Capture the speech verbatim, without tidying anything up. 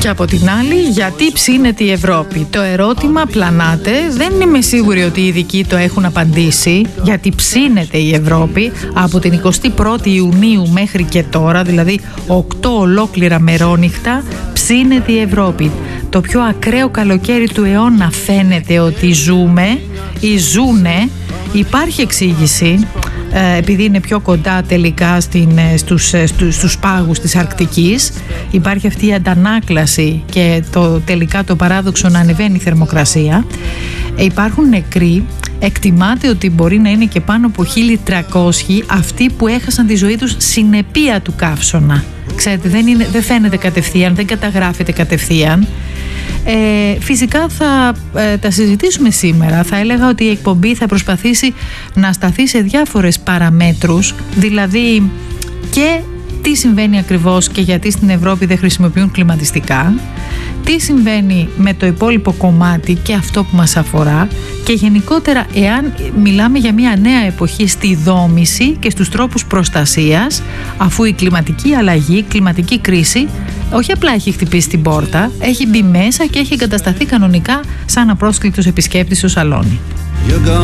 Και από την άλλη, γιατί ψήνεται η Ευρώπη? Το ερώτημα πλανάται, δεν είμαι σίγουρη ότι οι ειδικοί το έχουν απαντήσει. Γιατί ψήνεται η Ευρώπη από την εικοστή πρώτη Ιουνίου μέχρι και τώρα, δηλαδή οκτώ ολόκληρα μερόνυχτα, ψήνεται η Ευρώπη. Το πιο ακραίο καλοκαίρι του αιώνα φαίνεται ότι ζούμε ή ζούνε. Υπάρχει εξήγηση, επειδή είναι πιο κοντά τελικά στην, στους, στους, στους πάγους της Αρκτικής. Υπάρχει αυτή η αντανάκλαση και το, τελικά το παράδοξο να ανεβαίνει η θερμοκρασία. Υπάρχουν νεκροί. Εκτιμάται ότι μπορεί να είναι και πάνω από χίλια τριακόσιοι αυτοί που έχασαν τη ζωή τους συνεπία του καύσωνα. Ξέρετε, δεν, είναι, δεν φαίνεται κατευθείαν, δεν καταγράφεται κατευθείαν. Ε, φυσικά θα ε, τα συζητήσουμε σήμερα. Θα έλεγα ότι η εκπομπή θα προσπαθήσει να σταθεί σε διάφορες παραμέτρους, δηλαδή και τι συμβαίνει ακριβώς και γιατί στην Ευρώπη δεν χρησιμοποιούν κλιματιστικά, τι συμβαίνει με το υπόλοιπο κομμάτι και αυτό που μας αφορά, και γενικότερα εάν μιλάμε για μια νέα εποχή στη δόμηση και στους τρόπους προστασίας, αφού η κλιματική αλλαγή, η κλιματική κρίση όχι απλά έχει χτυπήσει την πόρτα, έχει μπει μέσα και έχει εγκατασταθεί κανονικά σαν απρόσκλητος επισκέπτης στο σαλόνι.